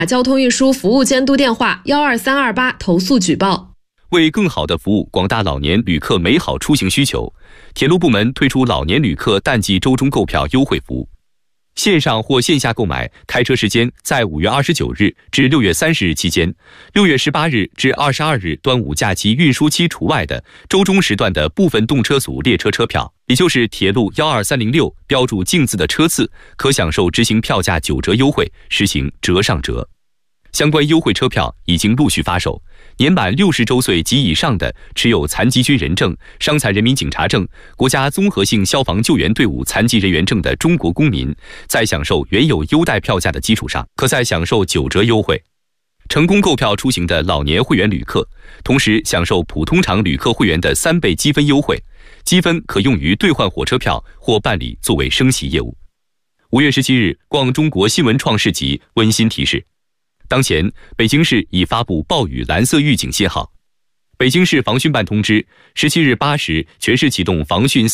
交通运输服务监督电话12328投诉举报。 为更好地服务广大老年旅客美好出行需求，铁路部门推出老年旅客淡季周中购票优惠服务。线上或线下购买，开车时间在5月29日至6月30日期间，6月18日至22日端午假期运输期除外的周中时段的部分动车组列车车票，也就是铁路12306标注净字的车次，可享受执行票价9折优惠，实行折上折。相关优惠车票已经陆续发售，年满60周岁及以上的持有残疾军人证、伤残人民警察证、国家综合性消防救援队伍残疾人员证的中国公民，在享受原有优待票价的基础上，可再享受9折优惠。成功购票出行的老年会员旅客，同时享受普通场旅客会员的3倍积分优惠，积分可用于兑换火车票或办理作为升旗业务。5月17日，逛中国新闻创市集温馨提示。当前，北京市已发布暴雨蓝色预警信号。北京市防汛办通知，17日8时全市启动防汛